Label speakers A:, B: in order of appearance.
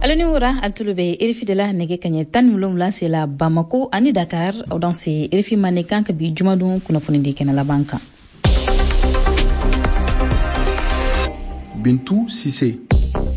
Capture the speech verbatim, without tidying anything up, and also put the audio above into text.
A: Alors nous aura altulube irifi de la nege kanye tan mulum la c'est la Bamako ani Dakar dans ces irifi manekan que bi jumadon kuna fonindi kena la banka.
B: Bintou Cissé.